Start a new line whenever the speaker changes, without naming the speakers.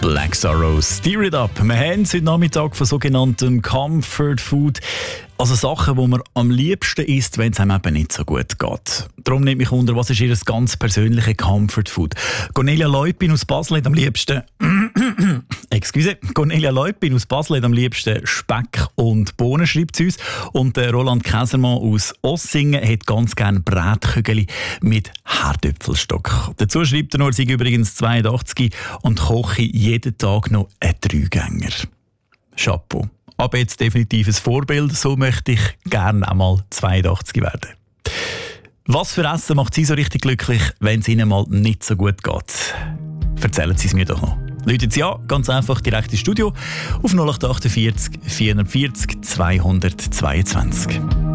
Black Sorrows, Steer It Up. Wir haben heute Nachmittag von sogenanntem Comfort Food. Also Sachen, die man am liebsten isst, wenn es einem eben nicht so gut geht. Darum nimmt mich unter, was ist Ihr ganz persönliche Comfort Food? Cornelia Leupin aus Basel hat am liebsten Cornelia Leupin aus Basel hat am liebsten Speck und Bohnen, schreibt sie uns. Und Roland Käsermann aus Ossingen hat ganz gerne Brätkügel mit Herdöpfelstock. Dazu schreibt er nur, sie übrigens 82 und koche jeden Tag noch einen Dreigänger. Chapeau. Aber jetzt definitiv ein Vorbild, so möchte ich gerne einmal 82 werden. Was für Essen macht Sie so richtig glücklich, wenn es Ihnen mal nicht so gut geht? Erzählen Sie es mir doch noch. Läutet Sie an, ganz einfach direkt ins Studio auf 0848 440 222.